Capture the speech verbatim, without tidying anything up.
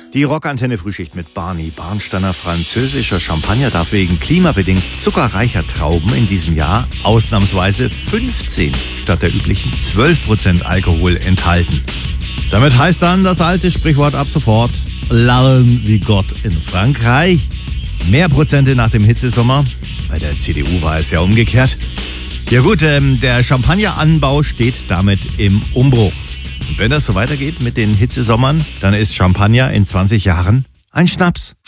Die Rockantenne-Frühschicht mit Barney Barnsteiner. Französischer Champagner darf wegen klimabedingt zuckerreicher Trauben in diesem Jahr ausnahmsweise fünfzehn statt der üblichen zwölf Prozent Alkohol enthalten. Damit heißt dann das alte Sprichwort ab sofort: Lallen wie Gott in Frankreich. Mehr Prozente nach dem Hitzesommer. Bei der C D U war es ja umgekehrt. Ja gut, ähm, der Champagneranbau steht damit im Umbruch. Und wenn das so weitergeht mit den Hitzesommern, dann ist Champagner in zwanzig Jahren ein Schnaps.